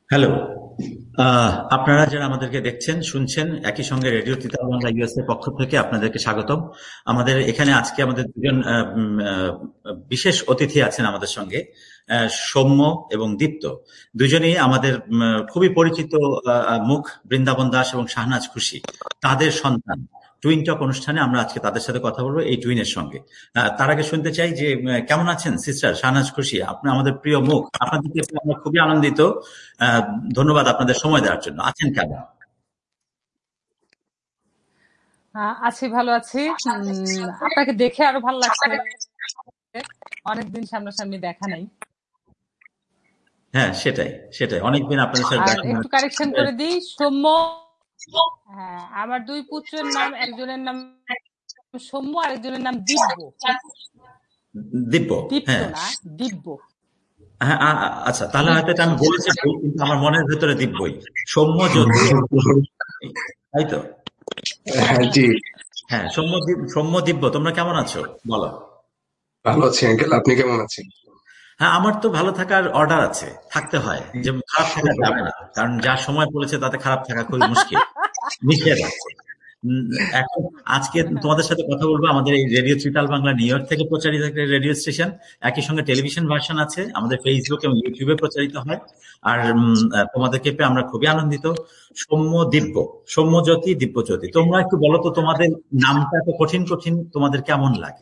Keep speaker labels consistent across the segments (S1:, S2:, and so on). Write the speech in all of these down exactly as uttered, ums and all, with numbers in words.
S1: Hello. আহ, আপনারা যারা আমাদেরকে দেখছেন শুনছেন একই সঙ্গে রেডিও তিতাস বাংলা ইউএস এর পক্ষ থেকে আপনাদেরকে স্বাগতম। আমাদের এখানে আজকে আমাদের দুজন আহ, উম, আহ, বিশেষ অতিথি আছেন আমাদের সঙ্গে, আহ, সৌম্য এবং দীপ্ত। দুজনেই আমাদের উম, খুবই পরিচিত আহ, আহ, মুখ, বৃন্দাবন দাস এবং শাহনাজ খুশি, তাদের সন্তান। টুইন টক অনুষ্ঠানে আমরা আজকে তাদের সাথে কথা বলবো, এই টুইনের সঙ্গে। আহ, তার আগে শুনতে চাই যে উম, কেমন আছেন সিস্টার শাহনাজ খুশি? আপনি আমাদের প্রিয় মুখ, আপনাদেরকে পেয়ে আমরা খুবই আনন্দিত। আহ, ধন্যবাদ আপনাদের সময় দেওয়ার জন্য। আছেন কেমন?
S2: আহ, আছি, ভালো আছি। উম, আপনাকে দেখে আরো ভালো লাগছে। অনেকদিন সামনাসামনি দেখা নাই।
S1: হ্যাঁ, সেটাই সেটাই অনেকদিন আপনাদের সাথে
S2: আর
S1: দেখা
S2: একটু
S1: হয়নি।
S2: কারেকশন করে দিই, সৌম্য। হ্যাঁ, আমার দুই পুত্রের নাম, একজনের নাম সৌম্য, আরেকজনের নাম দিব্য।
S1: দিব্য।
S2: দীপ্ত
S1: হ্যাঁ।
S2: না, দিব্য।
S1: হ্যাঁ, আ- আ- আচ্ছা, তাহলে হয়তো
S2: দিব্য।
S1: এটা আমি বলেছি ভুল, কিন্তু আমার মনের ভেতরে দিব্যই। সৌম্য জ্যোতি এবং দিব্যই। তাই তো?
S3: হ্যাঁ জি,
S1: হ্যাঁ, সৌম্য দিব- সৌম্য দিব্য, তোমরা কেমন আছো বলো?
S3: ভালো আছি আঙ্কেল। আপনি কেমন আছেন?
S1: হ্যাঁ, আমার তো ভালো থাকার অর্ডার আছে, থাকতে হয়, যে খারাপ থাকা যাবে না, কারণ যা সময় পড়েছে তাতে খারাপ থাকা খুবই মুশকিল, নিষেধ আছে। উম, এখন আজকে তোমাদের সাথে কথা বলবো আমাদের এই radio tritaal Bangla new York থেকে প্রচারিত একটা রেডিও স্টেশন। একই সঙ্গে টেলিভিশন ভার্সন আছে, আমাদের ফেসবুক এবং ইউটিউবে প্রচারিত হয়। আর উম, আহ, তোমাদেরকে পেয়ে আমরা খুবই আনন্দিত। সৌম্য দিব্য, সৌম্যজ্যোতি, দিব্যজ্যোতি, তোমরা একটু বলো তো তোমাদের নামটা এত কঠিন কঠিন, তোমাদের কেমন লাগে?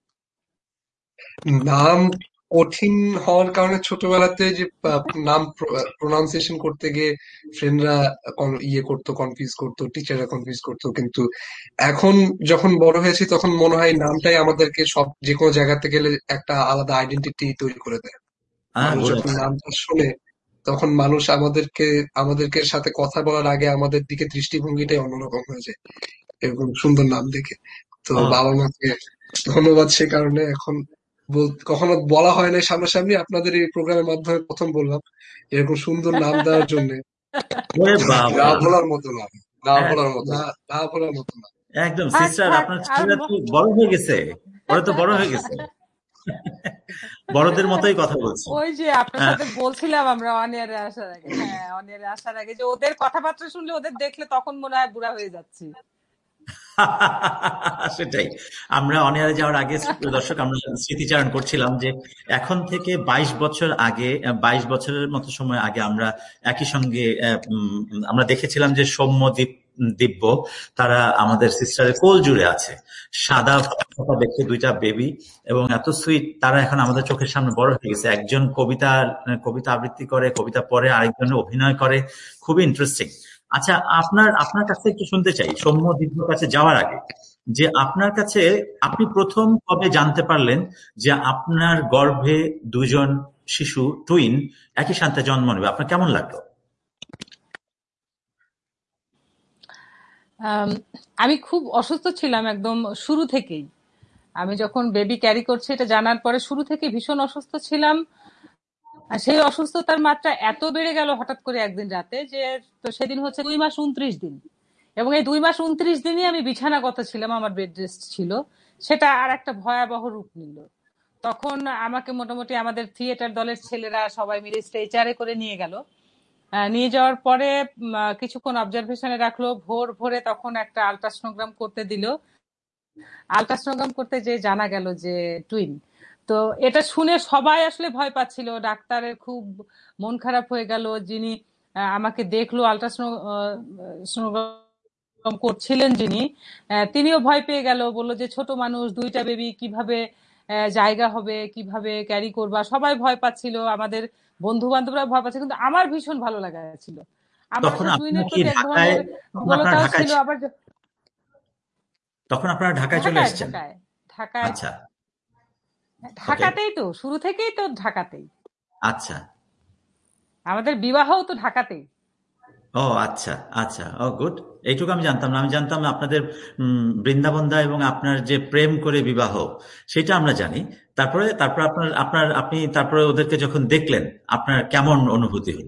S3: নাম কঠিন হওয়ার কারণে ছোটবেলাতে যে আহ, নাম প্রোনাউন্সিয়েশন করতে গিয়ে ফ্রেন্ডরা ইয়ে করতো, কনফিউজ করতো, টিচাররা কনফিউজ করতো, কিন্তু এখন যখন বড় হয়েছি তখন মনে হয় নামটাই আমাদেরকে সব যে কোনো জায়গাতে গেলে একটা আলাদা আইডেন্টিটি তৈরি করে দেয়।
S1: হ্যাঁ,
S3: মানুষ যখন
S1: বোঝাচ্ছে।
S3: নামটা শোনে তখন মানুষ আমাদেরকে আমাদেরকে সাথে কথা বলার আগে আমাদের দিকে দৃষ্টিভঙ্গিটাই অন্যরকম হয়ে যায় এরকম সুন্দর নাম দেখে। তো
S1: ও,
S3: বাবা মাকে ধন্যবাদ সে কারণে। এখন বল- কখনো বলা হয় না সামনাসামনি, আপনাদের এই প্রোগ্রামের মাধ্যমে প্রথম বললাম এরকম সুন্দর নাম দেওয়ার জন্য।
S1: ওরে
S3: না
S1: বাবা!
S3: বলার মতো নাম, না
S1: হ্যাঁ,
S3: বলার মতো না, না বলার মতো না।
S1: একদম
S2: থাক
S1: সিস্টার,
S2: থাক
S1: আপনার
S2: আর
S1: ছেলেরা তো
S2: ব-
S1: বড় হয়ে গেছে। ওরা তো বড় হয়ে গেছে, বড়দের মতোই কথা বলছে।
S2: ওই যে আপনার
S1: আহ,
S2: সাথে বলছিলাম আমরা অনিয়ারে আসার আগে, হ্যাঁ অনিয়ারে আসার আগে, যে ওদের কথাবার্তা শুনলে, ওদের দেখলে তখন মনে হয় বুড়া হয়ে যাচ্ছি।
S1: সেটাই। আমরা অনিয়ারে যাওয়ার আগে দর্শক আমরা স্মৃতিচারণ করছিলাম যে এখন থেকে বাইশ বছর আগে, বাইশ বছরের মতো সময় আগে আমরা একই সঙ্গে আহ, উম, আমরা দেখেছিলাম যে সৌম্য দীপ- দিব্য, তারা আমাদের সিস্টারের কোল জুড়ে আছে, সাদা ফর্সা দেখে দুইটা বেবি, এবং এত সুইট। তারা এখন আমাদের চোখের সামনে বড় হয়ে গেছে, একজন কবিতা কবিতা আবৃত্তি করে, কবিতা পড়ে, আরেকজন অভিনয় করে। খুবই ইন্টারেস্টিং। আচ্ছা, আপনার আপনার কাছে একটু শুনতে চাই সৌম্য দিব্যর কাছে যাওয়ার আগে, যে আপনার কাছে আপনি প্রথম কবে জানতে পারলেন যে আপনার গর্ভে দুজন শিশু, টুইন, একই সাথে জন্ম নেবে? আপনার কেমন লাগলো?
S2: আম, আমি খুব অসুস্থ ছিলাম একদম শুরু থেকেই। আমি যখন বেবি ক্যারি করছি এটা জানার পরে শুরু থেকে ভীষণ অসুস্থ ছিলাম। আর সেই অসুস্থতার মাত্রা এত বেড়ে গেল হঠাৎ করে একদিন রাতে, যে তো সেদিন হচ্ছে দুই মাস উনত্রিশ দিন। এবং এই দুই মাস উনত্রিশ দিনই আমি বিছানাগত ছিলাম, আমার বেড রেস্ট ছিল। সেটা আর একটা ভয়াবহ রূপ নিল। তখন আমাকে মোটামুটি আমাদের থিয়েটার দলের ছেলেরা সবাই মিলে স্ট্রেচারে করে নিয়ে গেল। আহ, নিয়ে যাওয়ার পরে উম, আহ, কিছুক্ষণ অবজারভেশনে রাখলো। ভোর ভোরে তখন একটা আলট্রাসোনোগ্রাম করতে দিল। আলট্রাসোনোগ্রাম করতে যে জানা গেল যে টুইন। তো এটা শুনে সবাই আসলে ভয় পাচ্ছিল, ডাক্তারের খুব মন খারাপ হয়ে গেল। যিনি আহ, আমাকে দেখলো, আলট্রাসোনোগ্রাম করছিলেন যিনি, আহ, তিনিও ভয় পেয়ে গেল। বললো যে ছোট মানুষ, দুইটা বেবি কিভাবে আহ, জায়গা হবে, কিভাবে ক্যারি করবা। সবাই ভয় পাচ্ছিল, আমাদের বন্ধু বান্ধবরা ভয় পাচ্ছে, কিন্তু আমার ভীষণ ভালো লাগা ছিল। আমার
S1: তখন
S2: আসলে
S1: আপনারা
S2: টুইনের
S1: কি
S2: প্রতি এক
S1: ঢাকায়,
S2: ধরনের
S1: তখন আপনারা
S2: দুর্বলতাও
S1: ঢাকায়
S2: ছিল।
S1: ছিলেন?
S2: আবার যে-
S1: তখন আপনারা ঢাকায় চলে
S2: ঢাকায়
S1: এসেছেন?
S2: ঢাকায় ঢাকায়
S1: আচ্ছা। ওকে।
S2: ঢাকাতেই তো, শুরু থেকেই তো ঢাকাতেই।
S1: আচ্ছা।
S2: আমাদের বিবাহও তো ঢাকাতেই।
S1: ও আচ্ছা, আচ্ছা, ও গুড। এইটুকু আমি জানতাম না। আমি জানতাম আপনাদের উম, বৃন্দাবন দা এবং আপনার যে প্রেম করে বিবাহ, সেটা আমরা জানি। তারপরে তারপর আপনার আপনার আপনি তারপরে ওদেরকে যখন দেখলেন, আপনার কেমন অনুভূতি হলো?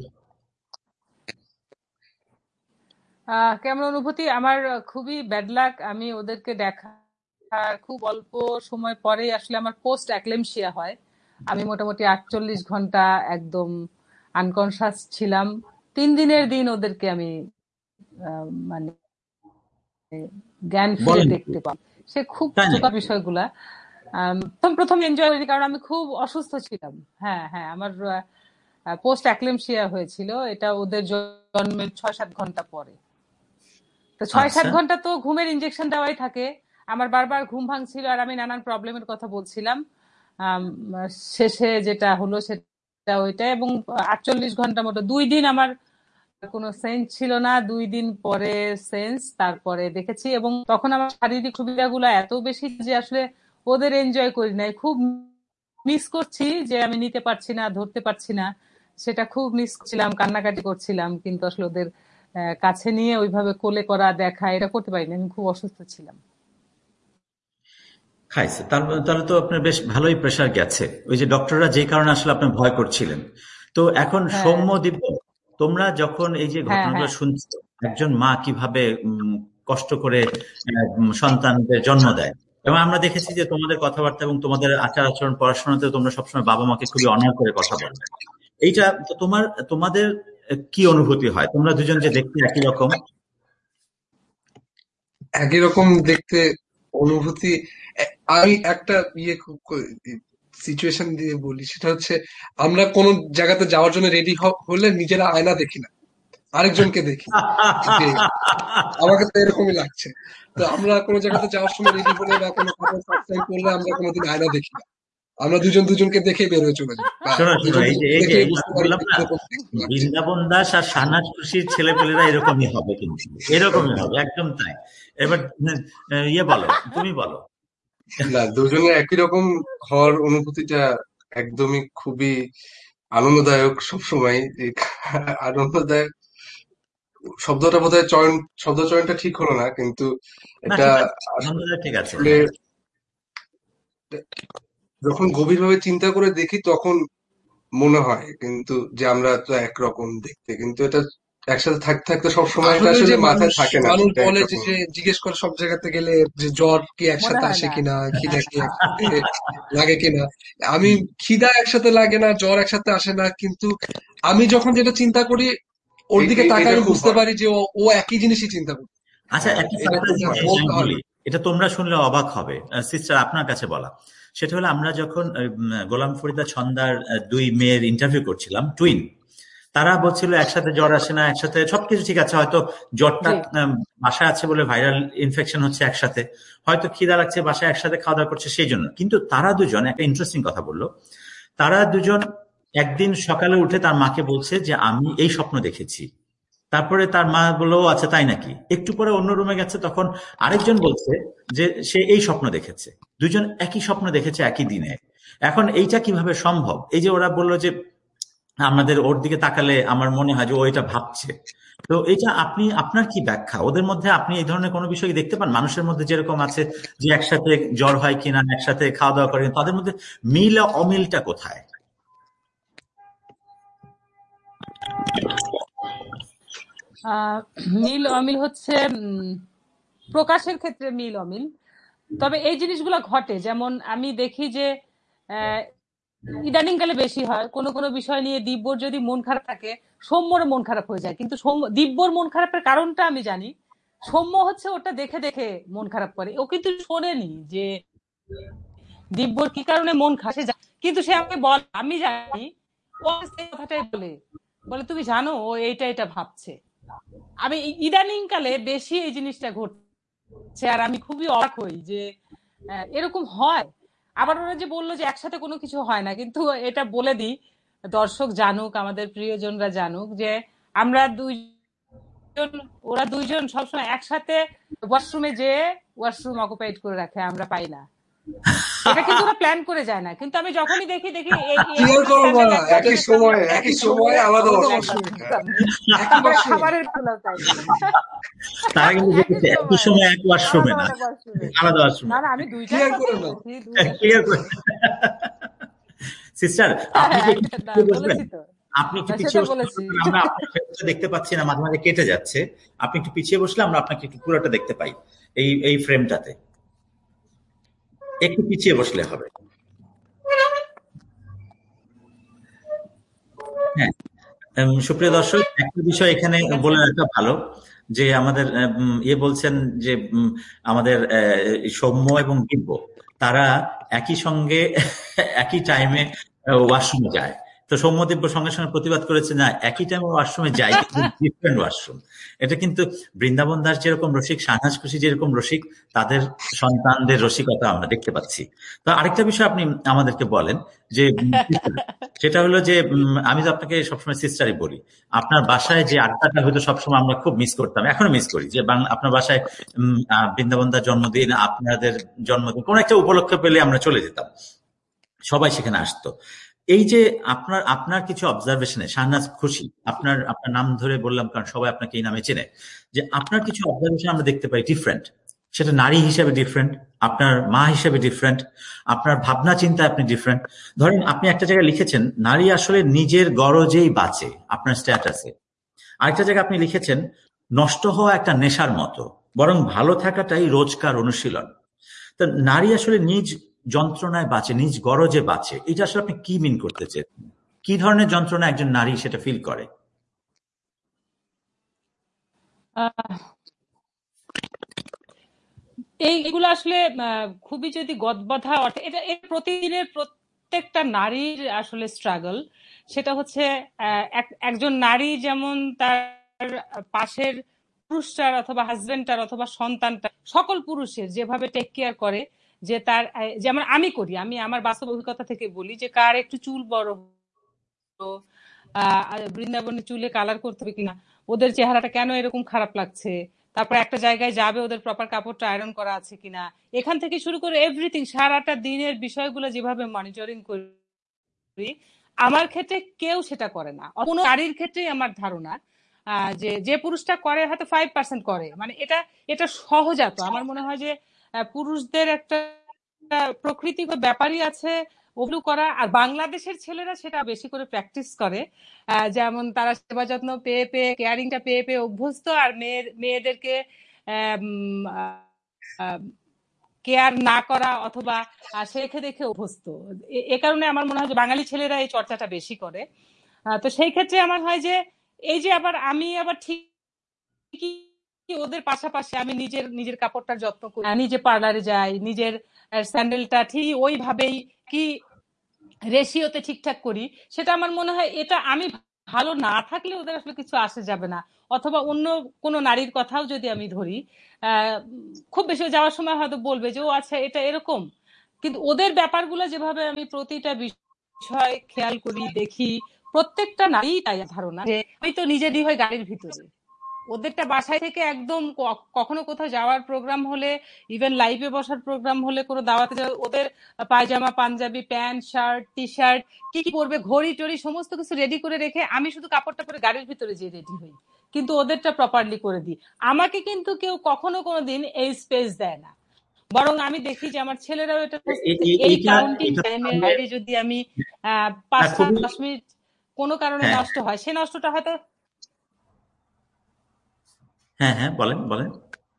S2: আহ কেমন অনুভূতি আমার, খুবই ব্যাড লাক। আমি ওদেরকে দেখার খুব অল্প সময় পরেই আসলে আমার পোস্ট অ্যাক্লেমশিয়া হয়। আমি মোটামুটি আটচল্লিশ ঘন্টা একদম আনকনসাস ছিলাম। তিন দিনের দিন ওদেরকে আমি মানে জ্ঞান ফিরে দেখতে পাই। সে খুব চোখা বিষয়গুলা প্রথম প্রথম এনজয় করি, কারণ আমি খুব অসুস্থ ছিলাম। হ্যাঁ হ্যাঁ আমার পোস্ট অ্যাক্লেমশিয়া হয়েছিল, এটা ওদের জন্মের ছয় সাত ঘন্টা পরে। তো ছয় সাত ঘন্টা তো ঘুমের ইনজেকশন দেওয়াই থাকে, আমার বারবার ঘুম ভাঙছিল আর আমি নানান প্রবলেমের কথা বলছিলাম। শেষে যেটা হলো সেটা ওইটা, এবং আটচল্লিশ ঘন্টা মতো দুই দিন আমার কোনো সেন্স ছিল না, দুই দিন পরে সেন্স, তারপরে দেখেছি। এবং তখন আমার শারীরিক সুবিধাগুলো এত বেশি যে আসলে ওদের এনজয় করি নাই, খুব মিস করছি যে আমি নিতে পারছি না, ধরতে পারছি না, সেটা খুব মিস করছিলাম, কান্নাকাটি করছিলাম, কিন্তু আসলে ওদের কাছে নিয়ে ওইভাবে কোলে করা দেখা এটা করতে পারিনি, আমি খুব অসুস্থ ছিলাম।
S1: খাইছে তাহলে তো আপনার বেশ ভালোই প্রেসার গেছে, ওই যে ডক্টররা যে কারণে আসলে আপনি ভয় করছিলেন। তো এখন সৌম্য, দিব্য, তোমরা যখন এই যে ঘটনাগুলো শুনছো, একজন মা কিভাবে কষ্ট করে সন্তানদের জন্ম দেয়, এবং আমরা দেখেছি যে তোমাদের কথাবার্তা এবং তোমাদের আচার আচরণ, পড়াশোনাতে তোমরা সবসময় বাবা মাকে খুবই অনার করে কথা বলো, এইটা তোমার তোমাদের কি অনুভূতি হয়? তোমরা দুজন যে দেখতে একই রকম,
S3: একই রকম দেখতে অনুভূতি। আমি একটা ইয়ে সিচুয়েশন দিয়ে বলি, সেটা হচ্ছে আমরা কোন জায়গাতে যাওয়ার জন্য রেডি হলে নিজেরা আয়না দেখি না, আরেকজনকে দেখি। আমাকে তো এরকমই লাগছে। তো আমরা কোনো জায়গাতে যাওয়ার সময় রেডি হলে বা কোনো কাপড় ফার্স্ট টাইম করলে আমরা কোনোদিন আয়না দেখি না, আমরা দুজন দুজনকে দেখে বের হয়ে চলে যাই।
S1: বৃন্দাবন দাস আর শাহনাজ খুশির ছেলেপেলেরা এরকমই হবে, কিন্তু এরকমই হবে, একদম তাই। এবার ইয়ে বলো, তুমি বলো।
S4: না, দুজনে একই রকম হওয়ার অনুভূতিটা একদমই খুবই আনন্দদায়ক, সবসময় আনন্দদায়ক শব্দটা বোধহয় চয়ন শব্দ চয়নটা ঠিক হলো না, কিন্তু এটা আসলে যখন গভীরভাবে চিন্তা করে দেখি তখন মনে হয় কিন্তু যে আমরা তো একরকম দেখতে, কিন্তু এটা একসাথে থাকতে থাকতে সবসময় এটা আসলে মাথায় থাকে না।
S3: মানুষ বলে যে জিজ্ঞেস করে সব জায়গাতে গেলে যে জ্বর কি একসাথে আসে কিনা, খিদা কি একসাথে লাগে কিনা। আমি খিদা একসাথে লাগে না, জ্বর একসাথে আসে না, কিন্তু আমি যখন যেটা চিন্তা করি ওর দিকে তাকাই আমি বুঝতে পারি যে ও একই জিনিসই চিন্তা করে।
S1: আচ্ছা, এটা তোমরা শুনলে অবাক হবে, সিস্টার আপনার কাছে বলা, সেটা হলো আমরা যখন গোলাম ফরিদা ছন্দার দুই মেয়ের ইন্টারভিউ করছিলাম, টুইন, তারা বলছিল একসাথে জ্বর আসে না, একসাথে সবকিছু ঠিক আছে, হয়তো জ্বরটা বাসায় আছে বলে ভাইরাল ইনফেকশন হচ্ছে একসাথে, হয়তো খিদা লাগছে বাসায় একসাথে খাওয়া দাওয়া করছে সেই জন্য। কিন্তু তারা দুজন একটা ইন্টারেস্টিং কথা বললো, তারা দুজন একদিন সকালে উঠে তার মাকে বলছে যে আমি এই স্বপ্ন দেখেছি। তারপরে তার মা বললো আচ্ছা তাই নাকি। একটু পরে অন্য রুমে গেছে, তখন আরেকজন বলছে যে সে এই স্বপ্ন দেখেছে। দুজন একই স্বপ্ন দেখেছে একই দিনে। এখন এইটা কিভাবে সম্ভব? এই যে ওরা বললো যে আমাদের ওর দিকে তাকালে আমার মনে হয় যে ও এটা ভাবছে। তো এইটা আপনি আপনার কি ব্যাখ্যা? ওদের মধ্যে আপনি এই ধরনের কোনো বিষয় দেখতে পান? মানুষের মধ্যে যেরকম আছে যে একসাথে জ্বর হয় কিনা, একসাথে খাওয়া দাওয়া করেন, তাদের মধ্যে মিল অমিলটা কোথায়?
S2: মিল অমিল হচ্ছে প্রকাশের ক্ষেত্রে মিল অমিল, তবে এই জিনিসগুলো ঘটে। যেমন আমি দেখি যে ইদানিংকালে বেশি হয়, কোনো কোনো বিষয় নিয়ে দিব্যর যদি মন খারাপ থাকে সৌম্যর মন খারাপ হয়ে যায়, কিন্তু দিব্যর মন খারাপের কারণটা আমি জানি, সৌম্য হচ্ছে ওটা দেখে দেখে মন খারাপ করে। ও কিন্তু শোনেনি যে দিব্যর কি কারণে মন খারাপ, কিন্তু সে আমাকে বল, আমি জানি ও সেই কথাটাই বলে বলে তুমি জানো ও এইটা এটা ভাবছে। আমি ইদানিং কালে বেশি এই জিনিসটা ঘটছে, আর আমি খুবই অবাক হই যে এরকম হয়। আবার ওরা যে বললো যে একসাথে কোনো কিছু হয় না, কিন্তু এটা বলে দিই দর্শক জানুক, আমাদের প্রিয়জনরা জানুক যে আমরা দুইজন, ওরা দুইজন সবসময় একসাথে ওয়াশরুমে যেয়ে ওয়াশরুম অকুপাইড করে রাখে, আমরা পাই না। এটা কিন্তু ওরা প্ল্যান করে যায় না, কিন্তু আমি যখনই দেখি দেখি
S3: একই সময় একই সময় আলাদা
S2: খাবারের গুলো তাই
S1: তারা কিন্তু একই সময় এক ওয়াশরুমে না, আলাদা ওয়াশরুমে।
S2: না না আমি দুইটা
S1: সিস্টার আপনি কি বলবেন? আপনি একটু পিছিয়ে বসলে, আমরা আপনাকে দেখতে পাচ্ছি না, মাঝে মাঝে কেটে যাচ্ছে। আপনি একটু পিছিয়ে বসলে আমরা আপনাকে একটু পুরোটা দেখতে পাই এই এই ফ্রেমটাতে। একটু পিছিয়ে বসলে হবে। হ্যাঁ, উম, সুপ্রিয় দর্শক, একটা বিষয় এখানে
S2: ঠিক আছে।
S1: বলে রাখা ভালো যে আমাদের উম, ইয়ে বলছেন যে উম, আমাদের আহ, সৌম্য এবং দিব্য তারা একই সঙ্গে একই টাইমে ওয়াশরুমে যায়। তো সৌম্য দিব্য সঙ্গে সঙ্গে প্রতিবাদ করেছে, না একই টাইমে ওয়াশরুমে যায় কিন্তু ডিফারেন্ট ওয়াশরুম। এটা কিন্তু বৃন্দাবন দাস যেরকম রসিক, শাহনাজ খুশি যেরকম রসিক, তাদের সন্তানদের রসিকতা আমরা দেখতে পাচ্ছি। তো আরেকটা বিষয় আপনি আমাদেরকে বলেন যে উম, সেটা হলো যে উম, আমি তো আপনাকে সবসময় সিস্টারই বলি, আপনার বাসায় যে আড্ডাটা হয়তো সবসময় আমরা খুব মিস করতাম, এখনো মিস করি, যে বাংলা আপনার বাসায় উম, আহ, বৃন্দাবন দার জন্মদিন, আপনাদের জন্মদিন, কোন একটা উপলক্ষ পেলে আমরা চলে যেতাম, সবাই সেখানে আসতো। এই যে আপনার আপনার কিছু অবজারভেশনে শাহনাজ খুশি, আপনার আপনার নাম ধরে বললাম কারণ সবাই আপনাকে এই নামে চেনে, যে আপনার কিছু অবজারভেশন আমরা দেখতে পাই ডিফারেন্ট। সেটা নারী হিসেবে ডিফারেন্ট, আপনার মা হিসেবে ডিফারেন্ট, আপনার ভাবনা চিন্তা আপনি ডিফারেন্ট। ধরেন আপনি একটা জায়গায় লিখেছেন নারী আসলে নিজের গরজেই বাঁচে, আপনার স্ট্যাটাসে। আরেকটা জায়গায় আপনি লিখেছেন নষ্ট হওয়া একটা নেশার মতো, বরং ভালো থাকাটাই রোজকার অনুশীলন। তা নারী আসলে নিজ যন্ত্রণায় বাঁচে, নিজ গরজে বাঁচে, এটা আসলে আপনি কি মিন করতে চেয়েছেন? কি ধরনের যন্ত্রণা একজন নারী সেটা ফিল করে?
S2: আহ, এইগুলো আসলে আহ, খুবই যদি গদবাঁধা অর্থে, এটা এর প্রতিদিনের প্রত্যেকটা নারীর আসলে স্ট্রাগল। সেটা হচ্ছে আহ, এক- একজন নারী যেমন তার পাশের পুরুষটার অথবা হাজবেন্ডটার অথবা সন্তানটার, সকল পুরুষের যেভাবে টেক কেয়ার করে, যে তার আহ, যেমন আমি করি, আমি আমার বাস্তব অভিজ্ঞতা থেকে বলি, যে কার একটু চুল বড় হলো, আহ বৃন্দাবনে চুলে কালার করতে হবে কিনা, ওদের চেহারাটা কেন এরকম খারাপ লাগছে, তারপর একটা জায়গায় যাবে ওদের প্রপার কাপড়টা আয়রন করা আছে কিনা, এখান থেকে শুরু করে এভরিথিং, সারাটা দিনের বিষয়গুলো যেভাবে মনিটরিং করি, আমার ক্ষেত্রে কেউ সেটা করে না। কোনো নারীর ক্ষেত্রেই আমার ধারণা আহ, যে যে পুরুষটা করে হয়তো ফাইভ পার্সেন্ট করে, মানে এটা এটা সহজাত। আমার মনে হয় যে আহ, পুরুষদের একটা প্রকৃতিগত ব্যাপারই আছে ওগুলো করা, আর বাংলাদেশের ছেলেরা সেটা বেশি করে প্র্যাকটিস করে। আহ, যেমন তারা সেবা যত্ন পেয়ে পেয়ে, কেয়ারিংটা পেয়ে পেয়ে অভ্যস্ত, আর মেয়ের মেয়েদেরকে কেয়ার না করা অথবা আহ, শেখে দেখে অভ্যস্ত। এ এ কারণে আমার মনে হয় যে বাঙালি ছেলেরা এই চর্চাটা বেশি করে। আহ, তো সেই ক্ষেত্রে আমার হয় যে এই যে আবার আমি আবার ঠিকই ওদের পাশাপাশি আমি নিজের নিজের কাপড়টার যত্ন করি, আহ, নিজে পার্লারে যাই, নিজের স্যান্ডেলটা ঠিক ওইভাবেই কি রেশিওতে ঠিকঠাক করি। সেটা আমার মনে হয় এটা আমি ভালো না থাকলে ওদের আসলে কিছু আসে যাবে না। অথবা অন্য কোনো নারীর কথাও যদি আমি ধরি, আহ খুব বেশি যাওয়ার সময় হয়তো বলবে যে ও আচ্ছা এটা এরকম, কিন্তু ওদের ব্যাপারগুলো যেভাবে আমি প্রতিটা বিষয় খেয়াল করি দেখি, প্রত্যেকটা নারী তাই ধারণা যে আমি তো নিজেরই হয় গাড়ির ভিতরে, ওদেরটা বাসায় থেকে একদম ক- কখনো কোথাও যাওয়ার প্রোগ্রাম হলে, ইভেন লাইভে বসার প্রোগ্রাম হলে, কোনো দাওয়াতে যাওয়া, ওদের পায়জামা panjabi pant shirt T shirt কি কি পরবে, ঘড়ি টড়ি সমস্ত কিছু রেডি করে রেখে আমি শুধু কাপড়টা পরে গাড়ির ভিতরে যেয়ে রেডি হই, কিন্তু ওদেরটা প্রপারলি করে দিই। আমাকে কিন্তু কেউ কখনো কোনো দিন এই স্পেস দেয় না, বরং আমি দেখি যে আমার ছেলেরাও এটা
S1: এ-
S2: বুঝতেছে।
S1: এ-
S2: এই
S1: এইটা
S2: কাউন্টিং
S1: এটা
S2: টাইমের
S1: আসলে,
S2: বাইরে যদি আমি আহ পাঁচ
S1: হ্যাঁ,
S2: সাত
S1: খুবই,
S2: দশ মিনিট কোনো কারণে
S1: হ্যাঁ,
S2: নষ্ট হয়, সে নষ্টটা হয়তো
S1: হ্যাঁ, হ্যাঁ, বলেন বলেন।